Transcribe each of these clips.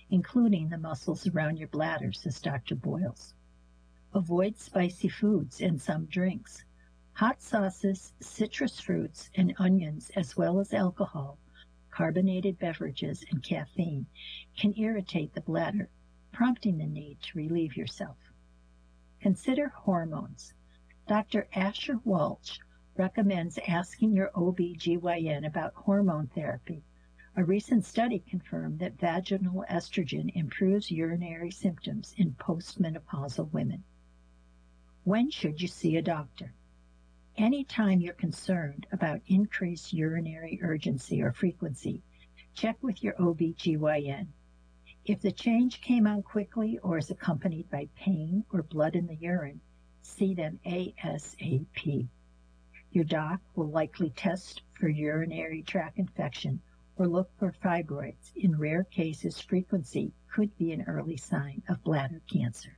including the muscles around your bladder, says Dr. Boyles. Avoid spicy foods and some drinks. Hot sauces, citrus fruits, and onions, as well as alcohol, carbonated beverages, and caffeine can irritate the bladder, prompting the need to relieve yourself. Consider hormones. Dr. Asher Walsh recommends asking your OB/GYN about hormone therapy. A recent study confirmed that vaginal estrogen improves urinary symptoms in postmenopausal women. When should you see a doctor? Anytime you're concerned about increased urinary urgency or frequency, check with your OB/GYN. If the change came on quickly or is accompanied by pain or blood in the urine, see them ASAP. Your doc will likely test for urinary tract infection or look for fibroids. In rare cases, frequency could be an early sign of bladder cancer.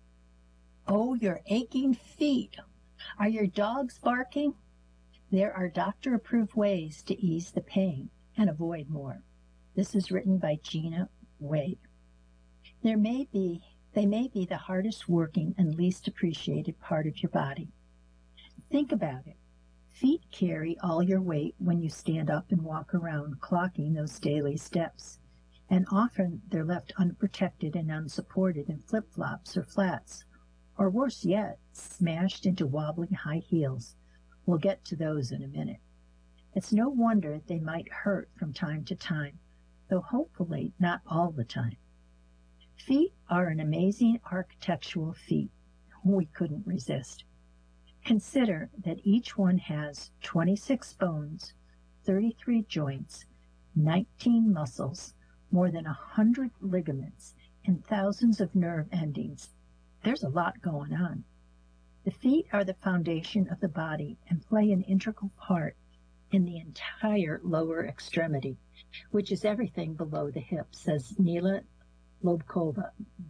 Oh, your aching feet! Are your dogs barking? There are doctor-approved ways to ease the pain and avoid more. This is written by Gina Wade. They may be the hardest working and least appreciated part of your body. Think about it. Feet carry all your weight when you stand up and walk around, clocking those daily steps. And often they're left unprotected and unsupported in flip-flops or flats, or worse yet, smashed into wobbling high heels. We'll get to those in a minute. It's no wonder they might hurt from time to time, though hopefully not all the time. Feet are an amazing architectural feat we couldn't resist. Consider that each one has 26 bones, 33 joints, 19 muscles, more than 100 ligaments, and thousands of nerve endings. There's a lot going on. The feet are the foundation of the body and play an integral part in the entire lower extremity, which is everything below the hip, says Nila Lobkova,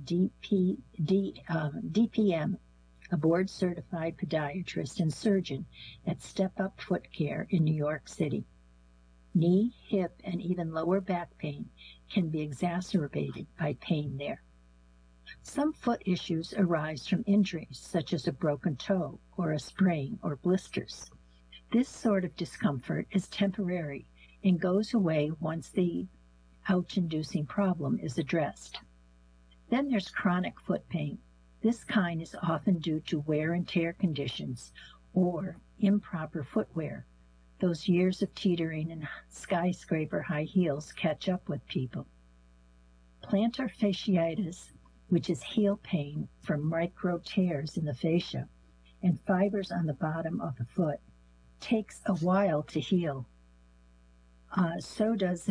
DPM, a board-certified podiatrist and surgeon at Step Up Foot Care in New York City. Knee, hip, and even lower back pain can be exacerbated by pain there. Some foot issues arise from injuries, such as a broken toe or a sprain or blisters. This sort of discomfort is temporary and goes away once the ouch-inducing problem is addressed. Then there's chronic foot pain. This kind is often due to wear and tear conditions or improper footwear. Those years of teetering and skyscraper high heels catch up with people. Plantar fasciitis, which is heel pain from micro tears in the fascia and fibers on the bottom of the foot, takes a while to heal. So does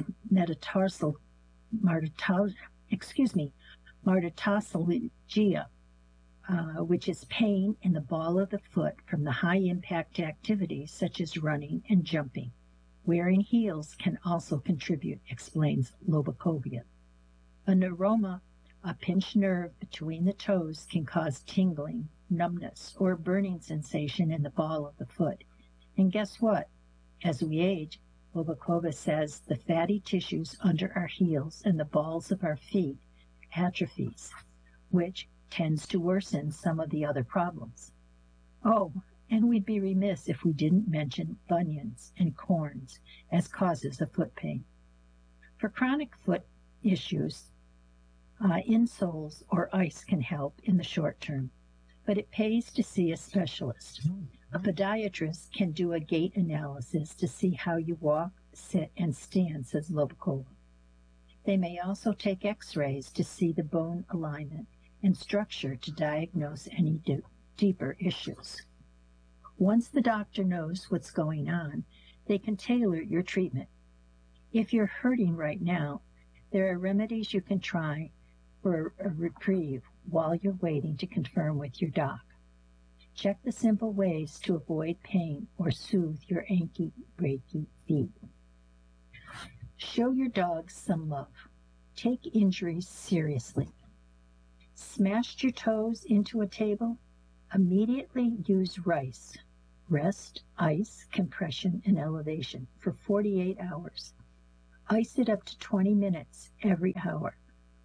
martasalgia, which is pain in the ball of the foot from the high-impact activities such as running and jumping. Wearing heels can also contribute, explains Lobakovia. A neuroma, a pinched nerve between the toes, can cause tingling, numbness, or burning sensation in the ball of the foot. And guess what? As we age, Lobakova says the fatty tissues under our heels and the balls of our feet atrophies, which tends to worsen some of the other problems. Oh, and we'd be remiss if we didn't mention bunions and corns as causes of foot pain. For chronic foot issues, insoles or ice can help in the short term, but it pays to see a specialist. A podiatrist can do a gait analysis to see how you walk, sit, and stand, says Lobakova. They may also take x-rays to see the bone alignment and structure to diagnose any deeper issues. Once the doctor knows what's going on, they can tailor your treatment. If you're hurting right now, there are remedies you can try for a reprieve while you're waiting to confirm with your doc. Check the simple ways to avoid pain or soothe your achy-breaky feet. Show your dogs some love. Take injuries seriously. Smashed your toes into a table? Immediately use RICE, rest, ice, compression, and elevation, for 48 hours. Ice it up to 20 minutes every hour.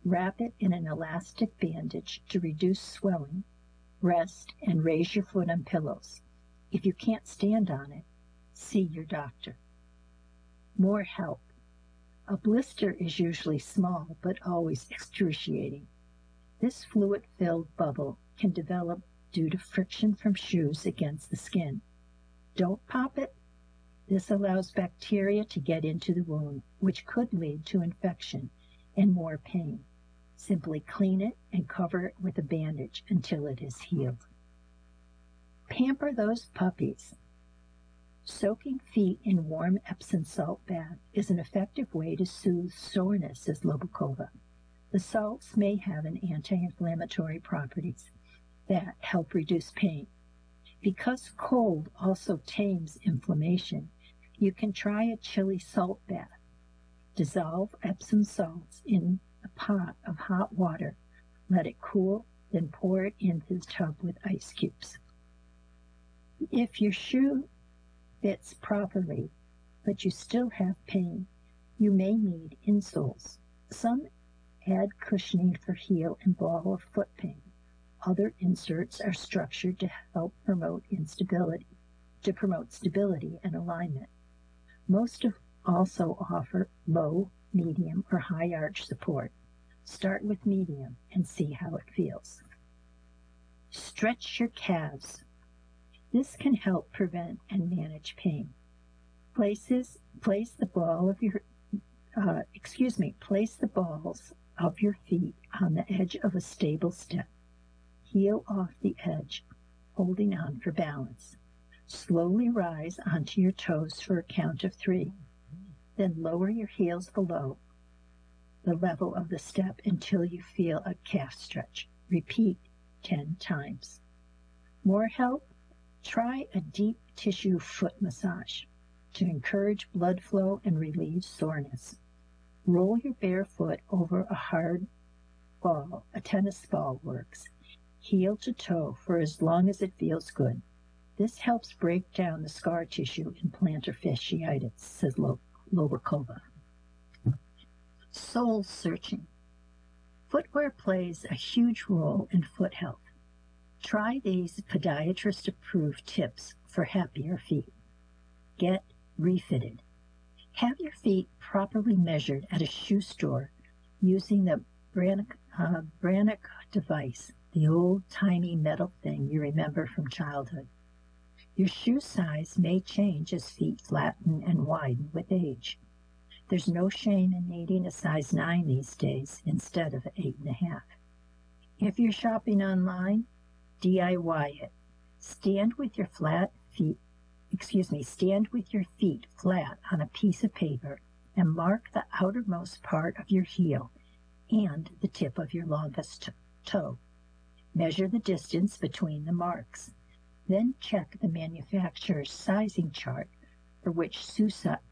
Wrap it in an elastic bandage to reduce swelling. Rest and raise your foot on pillows. If you can't stand on it, see your doctor. More help. A blister is usually small but always excruciating. This fluid-filled bubble can develop due to friction from shoes against the skin. Don't pop it. This allows bacteria to get into the wound, which could lead to infection and more pain. Simply clean it and cover it with a bandage until it is healed. Pamper those puppies. Soaking feet in warm Epsom salt bath is an effective way to soothe soreness, says Lobakova. The salts may have an anti-inflammatory properties that help reduce pain. Because cold also tames inflammation, you can try a chilly salt bath. Dissolve Epsom salts in a pot of hot water, let it cool, then pour it into the tub with ice cubes. If your shoe fits properly, but you still have pain, you may need insoles. Some add cushioning for heel and ball of foot pain. Other inserts are structured to help promote stability and alignment. Most also offer low, medium, or high arch support. Start with medium and see how it feels. Stretch your calves. This can help prevent and manage pain. Place the balls of your feet on the edge of a stable step. Heel off the edge, holding on for balance. Slowly rise onto your toes for a count of 3. Then lower your heels below the level of the step until you feel a calf stretch. Repeat 10 times. More help? Try a deep tissue foot massage to encourage blood flow and relieve soreness. Roll your bare foot over a hard ball. A tennis ball works. Heel to toe for as long as it feels good. This helps break down the scar tissue in plantar fasciitis, says Lobakova. Soul searching. Footwear plays a huge role in foot health. Try these podiatrist-approved tips for happier feet. Get refitted. Have your feet properly measured at a shoe store using the Brannock device, the old-timey metal thing you remember from childhood. Your shoe size may change as feet flatten and widen with age. There's no shame in needing a size 9 these days instead of 8.5. If you're shopping online, DIY it. Stand with your feet flat on a piece of paper and mark the outermost part of your heel and the tip of your longest toe. Measure the distance between the marks. Then check the manufacturer's sizing chart for which shoe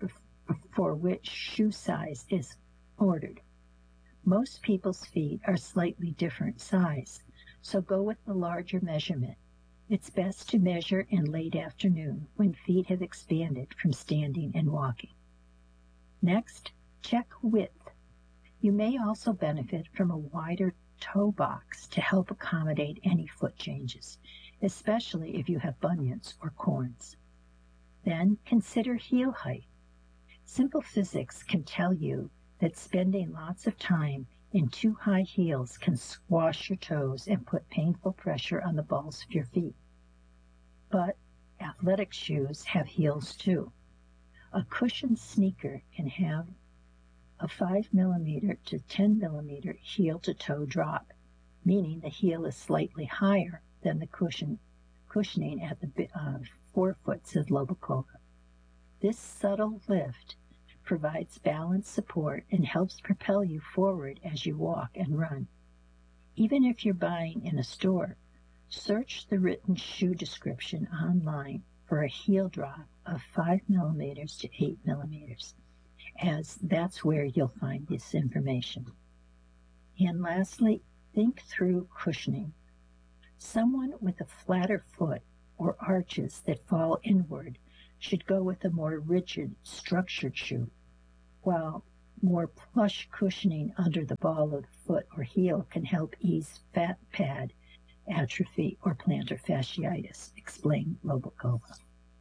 size is ordered. Most people's feet are slightly different size, so go with the larger measurement. It's best to measure in late afternoon when feet have expanded from standing and walking. Next, check width. You may also benefit from a wider toe box to help accommodate any foot changes, especially if you have bunions or corns. Then consider heel height. Simple physics can tell you that spending lots of time in too high heels can squash your toes and put painful pressure on the balls of your feet. But athletic shoes have heels too. A cushioned sneaker can have a 5mm to 10mm heel-to-toe drop, meaning the heel is slightly higher than the cushioning at the forefoot, says Lobakova. This subtle lift provides balance support and helps propel you forward as you walk and run. Even if you're buying in a store, search the written shoe description online for a heel drop of 5mm to 8mm, as that's where you'll find this information. And lastly, think through cushioning. Someone with a flatter foot or arches that fall inward should go with a more rigid, structured shoe, while More plush cushioning under the ball of the foot or heel can help ease fat pad atrophy or plantar fasciitis, explained Lobakova.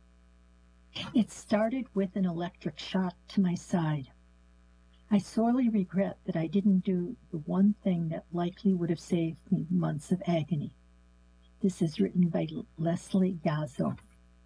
It started with an electric shock to my side. I sorely regret that I didn't do the one thing that likely would have saved me months of agony. This is written by Leslie Yazzo.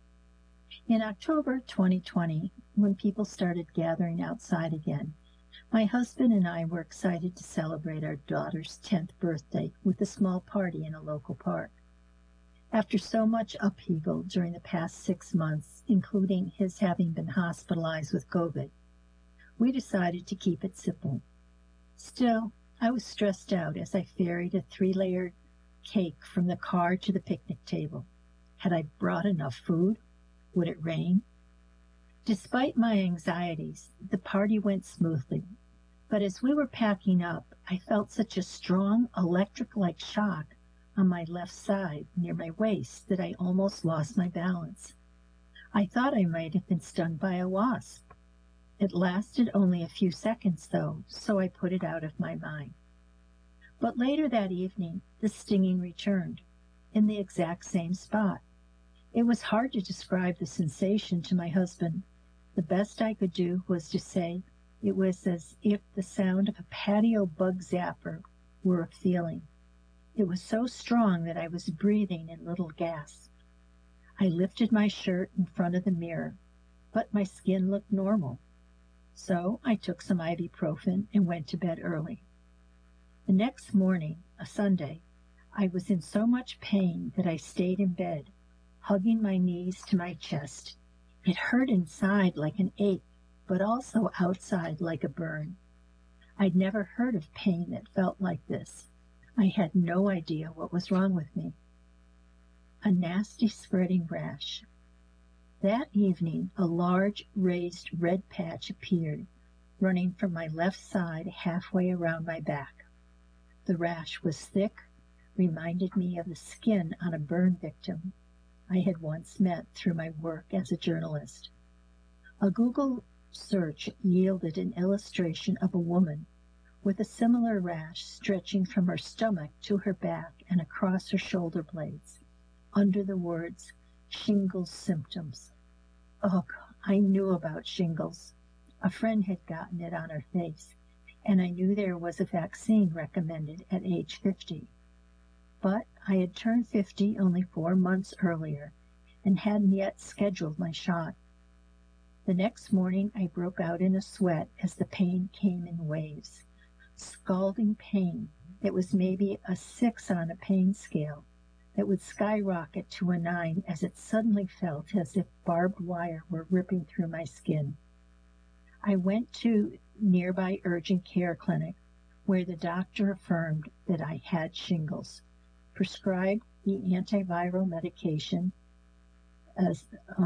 In October 2020, when people started gathering outside again, my husband and I were excited to celebrate our daughter's 10th birthday with a small party in a local park. After so much upheaval during the past 6 months, including his having been hospitalized with COVID, we decided to keep it simple. Still, I was stressed out as I ferried a 3-layered cake from the car to the picnic table. Had I brought enough food? Would it rain? Despite my anxieties, the party went smoothly. But as we were packing up, I felt such a strong electric-like shock on my left side near my waist that I almost lost my balance. I thought I might have been stung by a wasp. It lasted only a few seconds, though, so I put it out of my mind. But later that evening, the stinging returned, in the exact same spot. It was hard to describe the sensation to my husband. The best I could do was to say it was as if the sound of a patio bug zapper were a feeling. It was so strong that I was breathing in little gasps. I lifted my shirt in front of the mirror, but my skin looked normal. So I took some ibuprofen and went to bed early. The next morning, a Sunday, I was in so much pain that I stayed in bed, hugging my knees to my chest. It hurt inside like an ache, but also outside like a burn. I'd never heard of pain that felt like this. I had no idea what was wrong with me. A nasty spreading rash. That evening, a large raised red patch appeared, running from my left side halfway around my back. The rash was thick, reminded me of the skin on a burn victim I had once met through my work as a journalist. A Google search yielded an illustration of a woman with a similar rash stretching from her stomach to her back and across her shoulder blades, under the words, shingles symptoms. Ugh, I knew about shingles. A friend had gotten it on her face, and I knew there was a vaccine recommended at age 50. But I had turned 50 only 4 months earlier and hadn't yet scheduled my shot. The next morning I broke out in a sweat as the pain came in waves. Scalding pain that was maybe a 6 on a pain scale that would skyrocket to a 9 as it suddenly felt as if barbed wire were ripping through my skin. I went to nearby urgent care clinic where the doctor affirmed that I had shingles, prescribed the antiviral medication as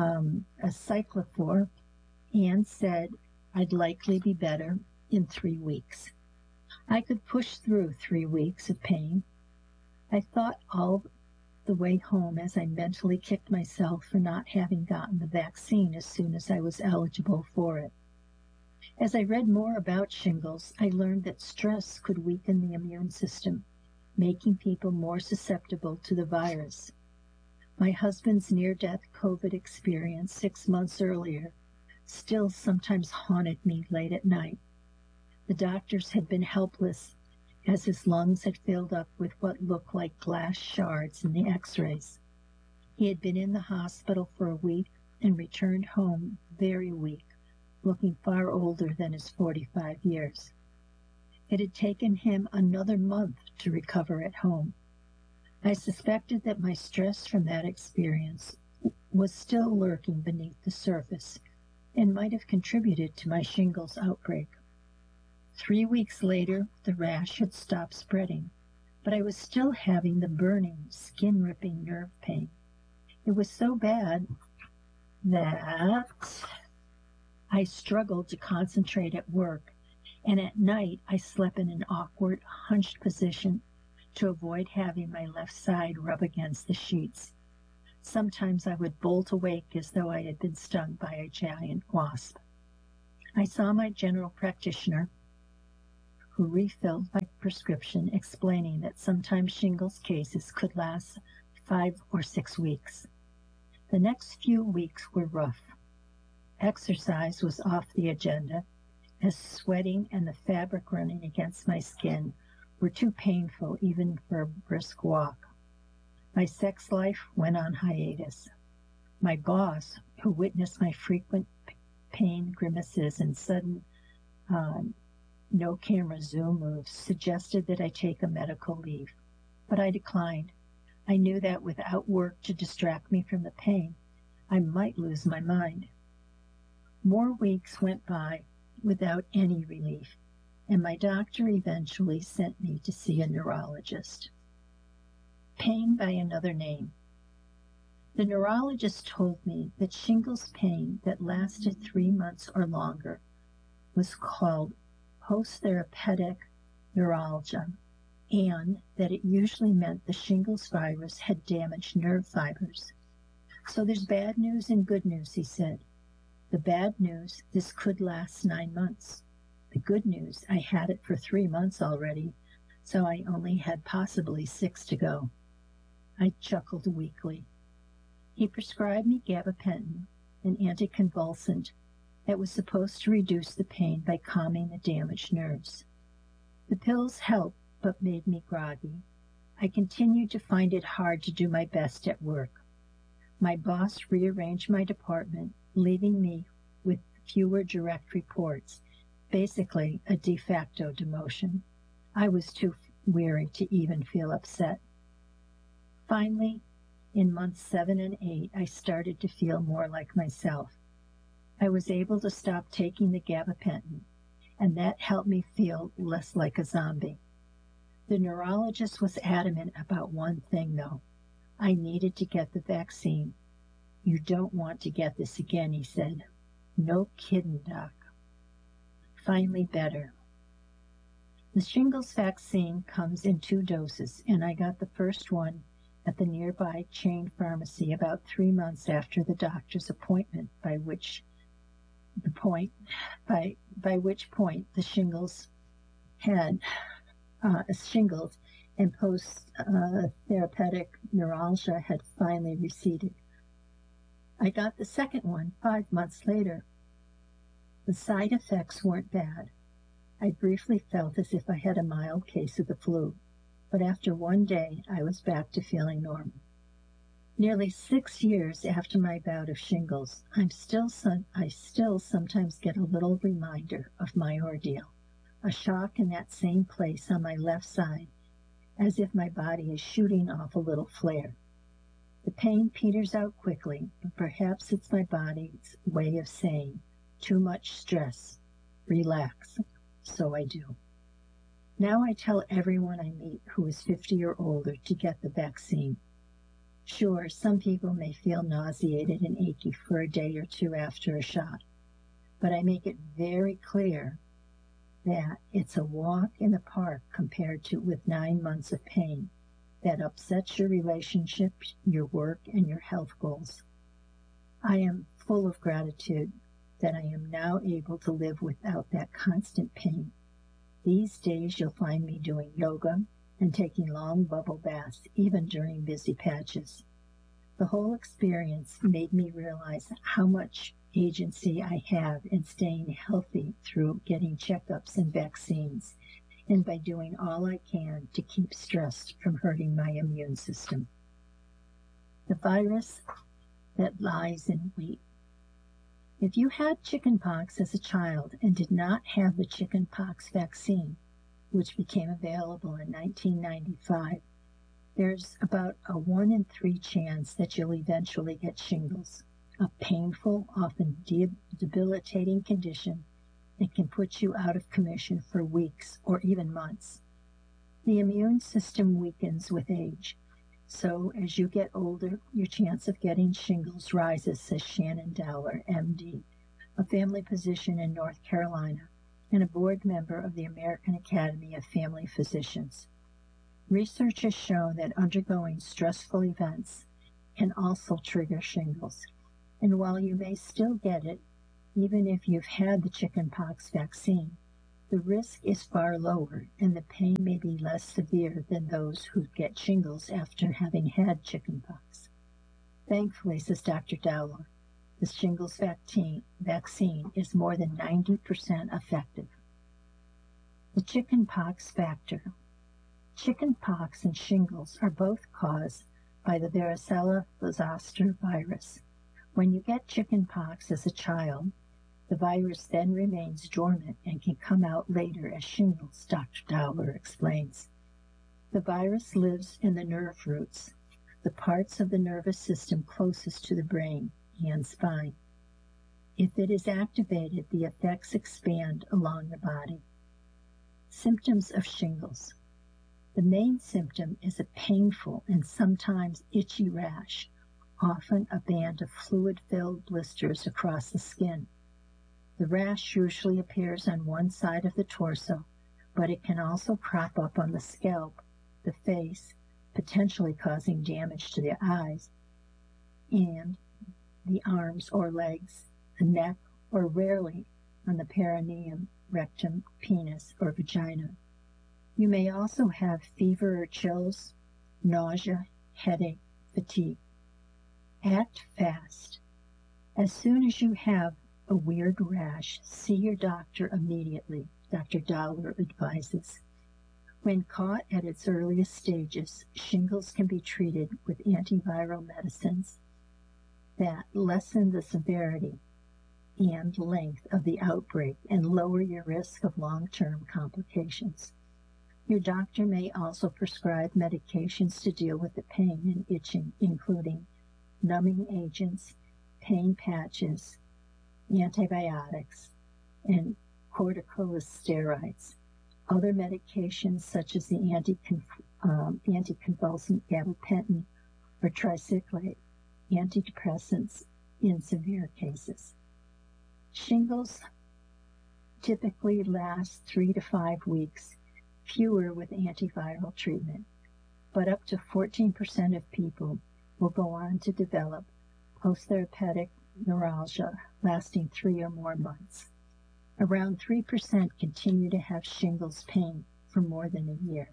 a cyclophor, and said I'd likely be better in 3 weeks. I could push through 3 weeks of pain. I thought all the way home as I mentally kicked myself for not having gotten the vaccine as soon as I was eligible for it. As I read more about shingles, I learned that stress could weaken the immune system, making people more susceptible to the virus. My husband's near-death COVID experience 6 months earlier still sometimes haunted me late at night. The doctors had been helpless as his lungs had filled up with what looked like glass shards in the x-rays. He had been in the hospital for a week and returned home very weak, looking far older than his 45 years. It had taken him another month to recover at home. I suspected that my stress from that experience was still lurking beneath the surface and might have contributed to my shingles outbreak. 3 weeks later, the rash had stopped spreading, but I was still having the burning, skin-ripping nerve pain. It was so bad that I struggled to concentrate at work, and at night I slept in an awkward, hunched position to avoid having my left side rub against the sheets. Sometimes I would bolt awake as though I had been stung by a giant wasp. I saw my general practitioner, who refilled my prescription, explaining that sometimes shingles cases could last 5 or 6 weeks. The next few weeks were rough. Exercise was off the agenda, as sweating and the fabric running against my skin were too painful even for a brisk walk. My sex life went on hiatus. My boss, who witnessed my frequent pain grimaces and sudden no-camera Zoom moves, suggested that I take a medical leave, but I declined. I knew that without work to distract me from the pain, I might lose my mind. More weeks went by without any relief, and my doctor eventually sent me to see a neurologist. Pain by another name. The neurologist told me that shingles pain that lasted 3 months or longer was called post-therapeutic neuralgia, and that it usually meant the shingles virus had damaged nerve fibers. So there's bad news and good news, he said. The bad news, this could last 9 months. The good news, I had it for 3 months already, so I only had possibly 6 to go. I chuckled weakly. He prescribed me gabapentin, an anticonvulsant that was supposed to reduce the pain by calming the damaged nerves. The pills helped, but made me groggy. I continued to find it hard to do my best at work. My boss rearranged my department, leaving me with fewer direct reports, basically a de facto demotion. I was too weary to even feel upset. Finally, in months 7 and 8, I started to feel more like myself. I was able to stop taking the gabapentin, and that helped me feel less like a zombie. The neurologist was adamant about one thing, though. I needed to get the vaccine. You don't want to get this again, he said. No kidding, Doc. Finally better. The shingles vaccine comes in 2 doses, and I got the first one at the nearby chain pharmacy about 3 months after the doctor's appointment, by which point the shingles and post-therapeutic neuralgia had finally receded. I got the second one 5 months later. The side effects weren't bad. I briefly felt as if I had a mild case of the flu, but after 1 day I was back to feeling normal. Nearly 6 years after my bout of shingles, I still sometimes get a little reminder of my ordeal, a shock in that same place on my left side, as if my body is shooting off a little flare. The pain peters out quickly, but perhaps it's my body's way of saying, too much stress, relax, so I do. Now I tell everyone I meet who is 50 or older to get the vaccine. Sure, some people may feel nauseated and achy for a day or 2 after a shot, but I make it very clear that it's a walk in the park compared to with 9 months of pain that upsets your relationships, your work, and your health goals. I am full of gratitude that I am now able to live without that constant pain. These days you'll find me doing yoga and taking long bubble baths, even during busy patches. The whole experience made me realize how much agency I have in staying healthy through getting checkups and vaccines, and by doing all I can to keep stress from hurting my immune system. The virus that lies in wait. If you had chickenpox as a child and did not have the chickenpox vaccine, which became available in 1995, there's about a 1 in 3 chance that you'll eventually get shingles, a painful, often debilitating condition that can put you out of commission for weeks or even months. The immune system weakens with age, so as you get older, your chance of getting shingles rises, says Shannon Dowler, MD, a family physician in North Carolina and a board member of the American Academy of Family Physicians. Research has shown that undergoing stressful events can also trigger shingles, and while you may still get it, even if you've had the chickenpox vaccine, The risk is far lower, and the pain may be less severe than those who get shingles after having had chickenpox. Thankfully, says Dr. Dowler, the shingles vaccine is more than 90% effective. The chickenpox factor. Chickenpox and shingles are both caused by the varicella zoster virus. When you get chickenpox as a child, the virus then remains dormant and can come out later as shingles, Dr. Dowler explains. The virus lives in the nerve roots, the parts of the nervous system closest to the brain and spine. If it is activated, the effects expand along the body. Symptoms of shingles. The main symptom is a painful and sometimes itchy rash, often a band of fluid-filled blisters across the skin. The rash usually appears on one side of the torso, but it can also crop up on the scalp, the face, potentially causing damage to the eyes, and the arms or legs, the neck, or rarely on the perineum, rectum, penis, or vagina. You may also have fever or chills, nausea, headache, fatigue. Act fast. As soon as you have a weird rash, see your doctor immediately, Dr. Dowler advises. When caught at its earliest stages, shingles can be treated with antiviral medicines that lessen the severity and length of the outbreak and lower your risk of long-term complications. Your doctor may also prescribe medications to deal with the pain and itching, including numbing agents, pain patches, antibiotics, and corticosteroids. Other medications such as the anticonvulsant gabapentin or tricyclate, antidepressants in severe cases. Shingles typically last 3 to 5 weeks, fewer with antiviral treatment, but up to 14% of people will go on to develop postherpetic neuralgia lasting 3 or more months. Around 3% continue to have shingles pain for more than a year.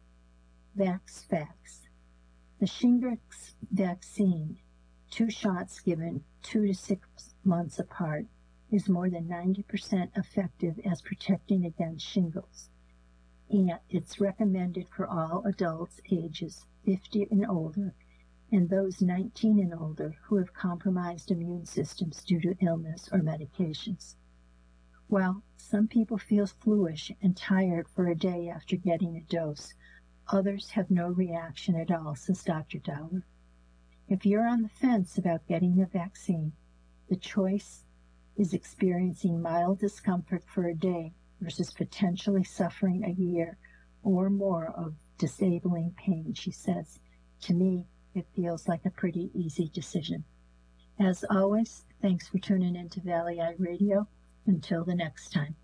Vax. The shingles vaccine, 2 shots given 2 to 6 months apart, is more than 90% effective as protecting against shingles, and it's recommended for all adults ages 50 and older and those 19 and older who have compromised immune systems due to illness or medications. While some people feel fluish and tired for a day after getting a dose, others have no reaction at all, says Dr. Dowler. If you're on the fence about getting the vaccine, the choice is experiencing mild discomfort for a day versus potentially suffering a year or more of disabling pain, she says. To me, it feels like a pretty easy decision. As always, thanks for tuning in to Valley Eye Radio. Until the next time.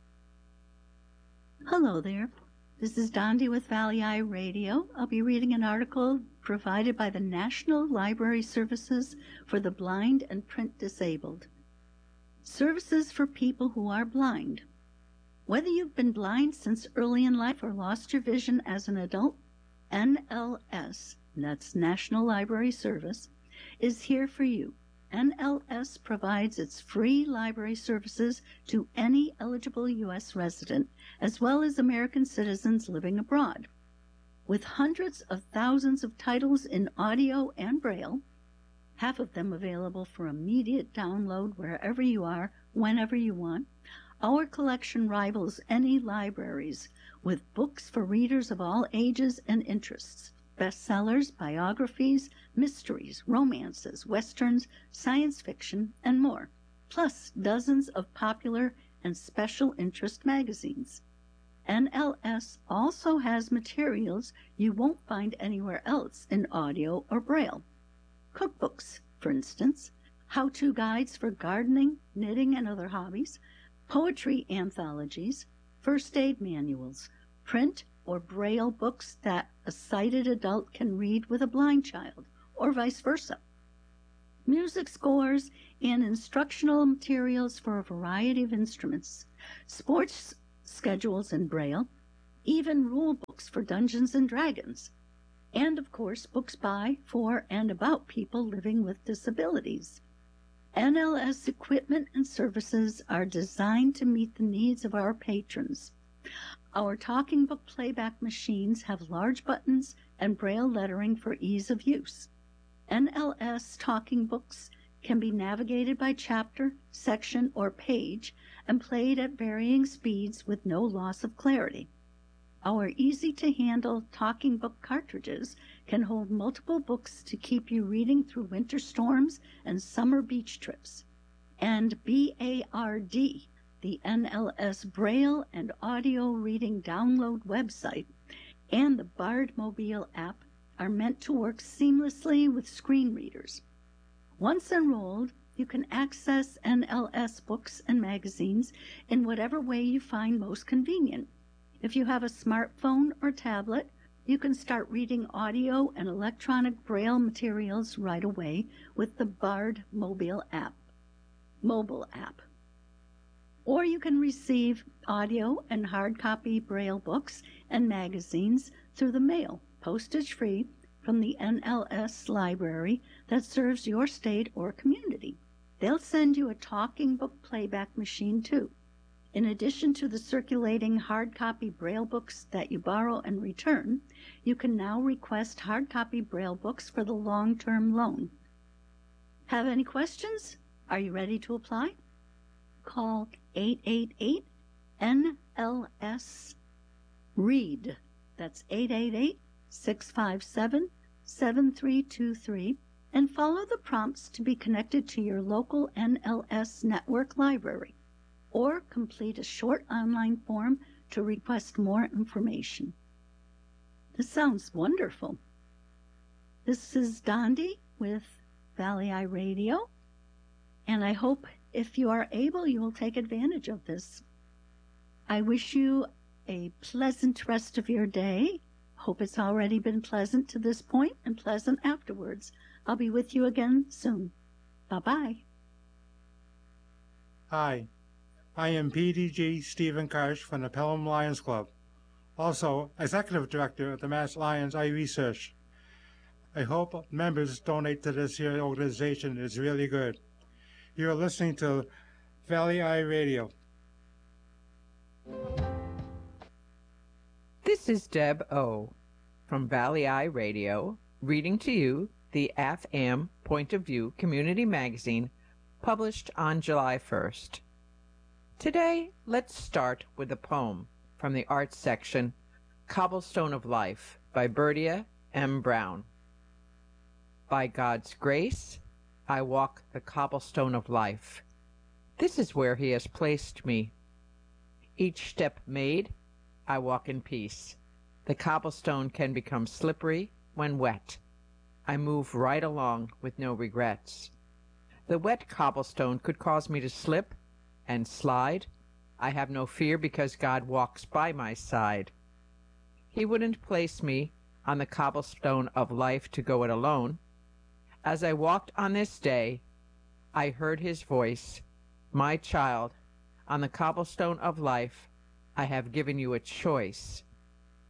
Hello there. This is Dondi with Valley Eye Radio. I'll be reading an article provided by the National Library Services for the Blind and Print Disabled. Services for people who are blind. Whether you've been blind since early in life or lost your vision as an adult, NLS, that's National Library Service, is here for you. NLS provides its free library services to any eligible U.S. resident, as well as American citizens living abroad. With hundreds of thousands of titles in audio and Braille, half of them available for immediate download wherever you are, whenever you want, our collection rivals any libraries, with books for readers of all ages and interests. Bestsellers, biographies, mysteries, romances, westerns, science fiction, and more, plus dozens of popular and special interest magazines. NLS also has materials you won't find anywhere else in audio or Braille. Cookbooks, for instance, how-to guides for gardening, knitting, and other hobbies, poetry anthologies, first aid manuals, print or Braille books that a sighted adult can read with a blind child, or vice versa. Music scores and instructional materials for a variety of instruments. Sports schedules in Braille, even rule books for Dungeons and Dragons, and of course books by, for, and about people living with disabilities. NLS equipment and services are designed to meet the needs of our patrons. Our talking book playback machines have large buttons and Braille lettering for ease of use. NLS talking books can be navigated by chapter, section, or page and played at varying speeds with no loss of clarity. Our easy-to-handle talking book cartridges can hold multiple books to keep you reading through winter storms and summer beach trips. And BARD, the NLS Braille and Audio Reading Download website, and the Bard Mobile app are meant to work seamlessly with screen readers. Once enrolled, you can access NLS books and magazines in whatever way you find most convenient. If you have a smartphone or tablet, you can start reading audio and electronic Braille materials right away with the Bard mobile app. Or you can receive audio and hard copy Braille books and magazines through the mail, postage-free, from the NLS library that serves your state or community. They'll send you a talking book playback machine too. In addition to the circulating hard copy Braille books that you borrow and return, you can now request hard copy Braille books for the long-term loan. Have any questions? Are you ready to apply? Call 888-NLS-READ. That's 888-657-7323, and follow the prompts to be connected to your local NLS network library, or complete a short online form to request more information. This sounds wonderful. This is Dondi with Valley Eye Radio, and I hope if you are able, you will take advantage of this. I wish you a pleasant rest of your day. Hope it's already been pleasant to this point and pleasant afterwards. I'll be with you again soon. Bye-bye. Hi, I am PDG Stephen Karsh from the Pelham Lions Club, also Executive Director of the Mass Lions Eye Research. I hope members donate to this here organization. It's really good. You're listening to Valley Eye Radio. This is Deb O. from Valley Eye Radio, reading to you the AFAM Point of View Community Magazine, published on July 1st. Today, let's start with a poem from the Arts section, Cobblestone of Life, by Bertia M. Brown. By God's grace, I walk the cobblestone of life. This is where He has placed me. Each step made, I walk in peace. The cobblestone can become slippery when wet. I move right along with no regrets. The wet cobblestone could cause me to slip and slide. I have no fear because God walks by my side. He wouldn't place me on the cobblestone of life to go it alone. As I walked on this day, I heard His voice, "My child, on the cobblestone of life, I have given you a choice.